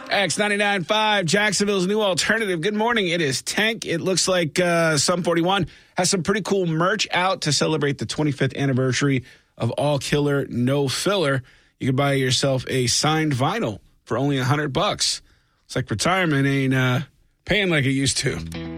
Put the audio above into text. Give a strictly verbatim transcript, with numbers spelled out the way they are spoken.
X ninety-nine point five, Jacksonville's new alternative. Good morning. It is Tank. It looks like uh, Sum forty-one has some pretty cool merch out to celebrate the twenty-fifth anniversary of All Killer, No Filler. You can buy yourself a signed vinyl for only one hundred bucks. It's like retirement ain't uh, paying like it used to.